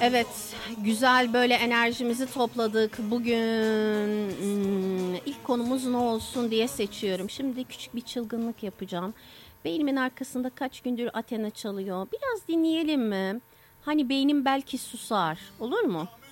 Evet, güzel böyle enerjimizi topladık. Bugün ilk konumuz ne olsun diye seçiyorum. Şimdi küçük bir çılgınlık yapacağım. Beynimin arkasında kaç gündür Athena çalıyor. Biraz dinleyelim mi? Hani beynim belki susar. Olur mu?